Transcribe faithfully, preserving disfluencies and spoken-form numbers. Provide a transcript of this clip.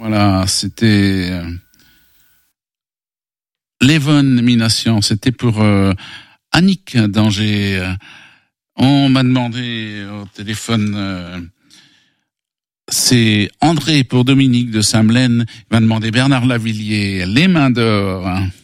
Voilà, c'était euh, l'évonomination. C'était pour euh, Annick d'Angers. Euh, on m'a demandé au téléphone. Euh, c'est André pour Dominique de Saint-Melaine. Il m'a demandé Bernard Lavillier, Les Mains d'Or.